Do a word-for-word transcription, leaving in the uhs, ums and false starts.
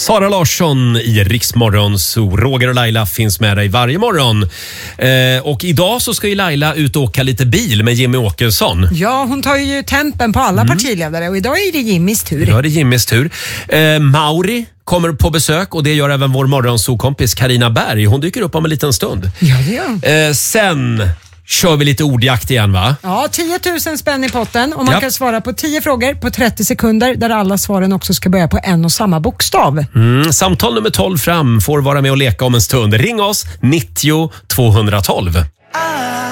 Sara Larsson i Rix Morgon, så Roger och Laila finns med dig varje morgon. Eh, och idag så ska ju Laila ut och åka lite bil med Jimmy Åkesson. Ja, hon tar ju tempen på alla mm. partiledare och idag är det Jimmys tur. Idag är det Jimmys tur. Eh, Mauri kommer på besök och det gör även vår morgonsokompis Carina Berg. Hon dyker upp om en liten stund. Ja, det gör. Eh, sen kör vi lite ordjakt igen, va? Ja, tio tusen spänn i potten och man ja. kan svara på tio frågor på trettio sekunder där alla svaren också ska börja på en och samma bokstav. Mm, samtal nummer tolv fram får vara med och leka om en stund. Ring oss nittio tvåhundratolv.